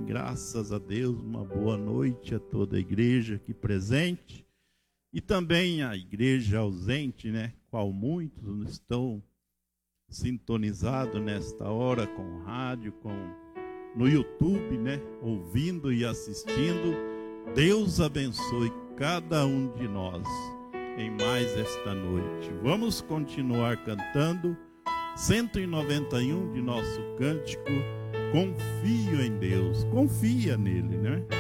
graças a Deus, uma boa noite a toda a igreja aqui presente e também a igreja ausente, né? Qual muitos estão sintonizados nesta hora com o rádio, no YouTube, né? Ouvindo e assistindo. Deus abençoe cada um de nós em mais esta noite. Vamos continuar cantando 191 de nosso cântico. Confio em Deus, confia nele, né?